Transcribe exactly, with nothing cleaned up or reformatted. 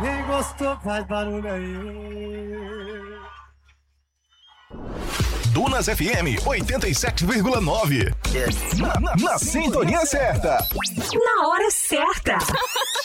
Quem gostou faz barulho aí. Dunas F M oitenta e sete vírgula nove. Na, na, na sintonia certa. Na hora certa.